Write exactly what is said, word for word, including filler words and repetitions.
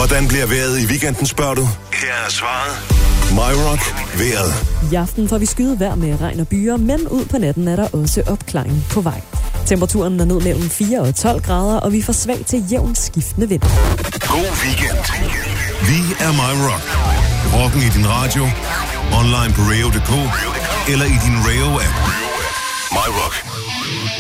Hvordan bliver vejret i weekenden, spørger du? Her er svaret. MyRock vejret. I aften får vi skyde vejr med regn og byer, men ud på natten er der også opklaring på vej. Temperaturen er ned mellem fire og tolv grader, og vi får svag til jævn skiftende vind. God weekend. Vi er MyRock. Rocken i din radio, online på radio punktum d k eller i din Rayo-app. MyRock.